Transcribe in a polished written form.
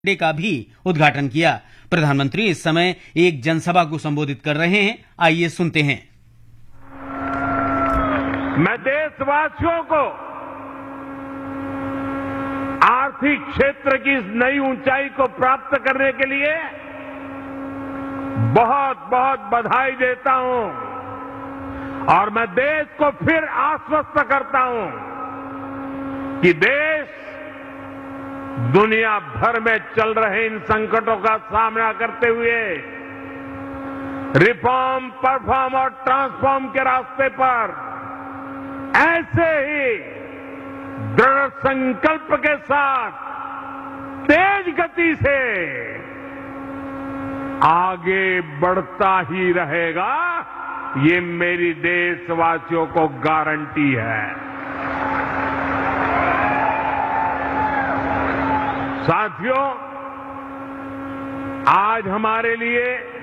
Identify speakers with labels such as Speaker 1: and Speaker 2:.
Speaker 1: Day का भी उद्घाटन किया। प्रधानमंत्री इस समय एक जनसभा को संबोधित कर रहे हैं। आइए सुनते हैं।
Speaker 2: मैं देशवासियों को आर्थिक क्षेत्र की इस नई ऊंचाई को प्राप्त करने के लिए बहुत बहुत बधाई देता हूं और मैं देश को फिर आश्वस्त करता हूं कि देश दुनिया भर में चल रहे इन संकटों का सामना करते हुए रिफॉर्म, परफॉर्म और ट्रांसफॉर्म के रास्ते पर ऐसे ही दृढ़ संकल्प के साथ तेज गति से आगे बढ़ता ही रहेगा, ये मेरी देशवासियों को गारंटी है। साथियों, आज हमारे लिए